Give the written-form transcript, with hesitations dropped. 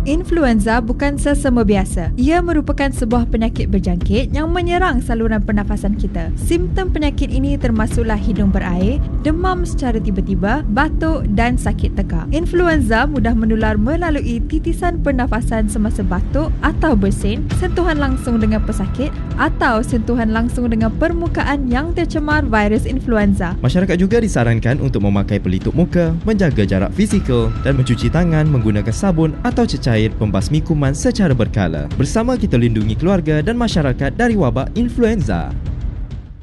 Influenza bukan sesama biasa. Ia merupakan sebuah penyakit berjangkit yang menyerang saluran pernafasan kita. Simptom penyakit ini termasuklah hidung berair, demam secara tiba-tiba, batuk dan sakit tekak. Influenza mudah menular melalui titisan pernafasan semasa batuk atau bersin, sentuhan langsung dengan pesakit atau sentuhan langsung dengan permukaan yang tercemar virus influenza. Masyarakat juga disarankan untuk memakai pelitup muka, menjaga jarak fizikal dan mencuci tangan menggunakan sabun atau cecair pembasmi kuman secara berkala. Bersama kita lindungi keluarga dan masyarakat dari wabak influenza.